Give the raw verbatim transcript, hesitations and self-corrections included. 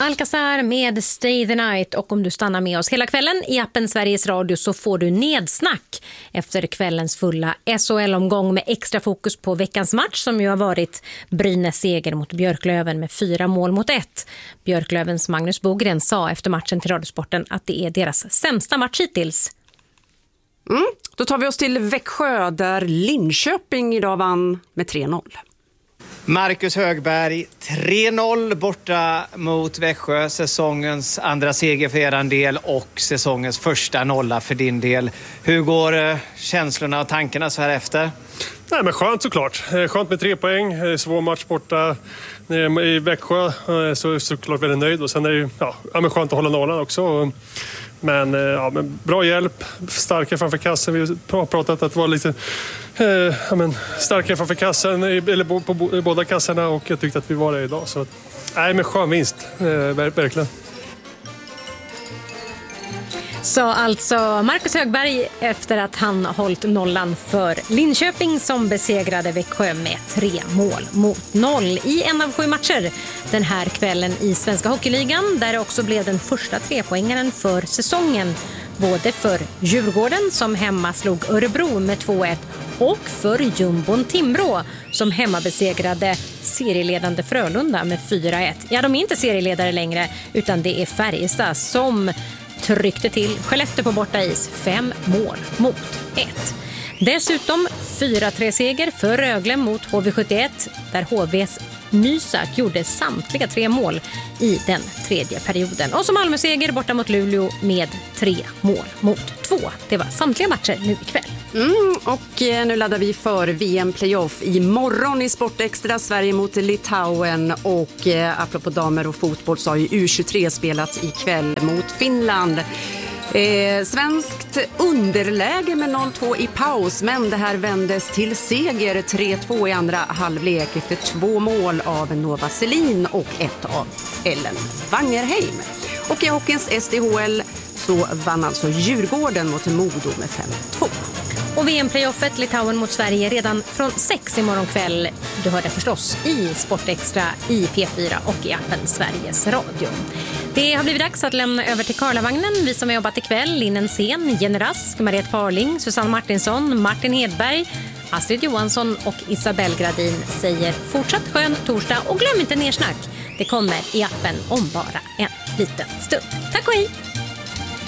Alcazar med Stay the Night, och om du stannar med oss hela kvällen i appen Sveriges Radio så får du nedsnack efter kvällens fulla S H L-omgång med extra fokus på veckans match som ju har varit Brynäs seger mot Björklöven med fyra mål mot ett. Björklövens Magnus Bogren sa efter matchen till Radiosporten att det är deras sämsta match hittills. Mm, då tar vi oss till Växjö där Linköping idag vann med tre noll. Marcus Högberg, tre noll borta mot Växjö. Säsongens andra seger för er del och säsongens första nolla för din del. Hur går känslorna och tankarna så här efter? Nej, men skönt såklart. Skönt med tre poäng. Svår match borta i Växjö. Så såklart väldigt nöjd. Och sen är det ju ja, men skönt att hålla nollan också. Men, ja, men bra hjälp, starka framför kassen. Vi har pratat att det var lite eh, ja, men starka framför kassen, eller på, på, på båda kassorna, och jag tyckte att vi var det idag. Så nej, men skön vinst, eh, verkligen. Så alltså Marcus Högberg efter att han hållit nollan för Linköping som besegrade Växjö med tre mål mot noll i en av sju matcher den här kvällen i Svenska Hockeyligan, där det också blev den första trepoängaren för säsongen, både för Djurgården som hemma slog Örebro med två ett och för Jumbon Timrå som hemma besegrade serieledande Frölunda med fyra ett. Ja, de är inte serieledare längre utan det är Färjestad som tryckte till Skellefteå på borta is fem mål mot ett. Dessutom fyra tre seger för Rögle mot H V sjuttioett där H V:s Mysak gjorde samtliga tre mål i den tredje perioden. Och som Malmö-seger borta mot Luleå med tre mål mot två. Det var samtliga matcher nu ikväll. Mm, och nu laddar vi för V M-playoff imorgon i Sportextra, Sverige mot Litauen, och eh, apropå damer och fotboll så har ju U tjugotre spelats ikväll mot Finland. Eh, svenskt underläge med noll två i paus, men det här vändes till seger tre två i andra halvlek efter två mål av Nova Selin och ett av Ellen Wangerheim. Och i hockeyns S D H L så vann alltså Djurgården mot Modo med fem två. Och V M-playoffet Litauen mot Sverige redan från sex imorgon kväll. Du hör det förstås i Sportextra, i P fyra och i appen Sveriges Radio. Det har blivit dags att lämna över till Karlavagnen. Vi som har jobbat ikväll, Linnen Sen, Jenny Rask, Mariette Parling, Susanne Martinsson, Martin Hedberg, Astrid Johansson och Isabelle Gradin säger fortsatt skön torsdag och glöm inte nersnack. Det kommer i appen om bara en liten stund. Tack och hej!